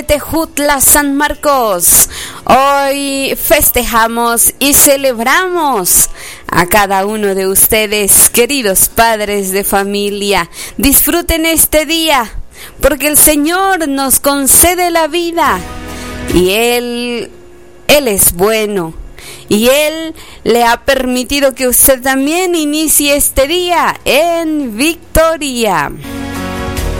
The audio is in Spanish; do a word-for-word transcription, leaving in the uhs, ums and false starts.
Tejutla, San Marcos. Hoy festejamos y celebramos a cada uno de ustedes, queridos padres de familia. Disfruten este día, porque el Señor nos concede la vida y Él, Él es bueno. Y Él le ha permitido que usted también inicie este día en victoria.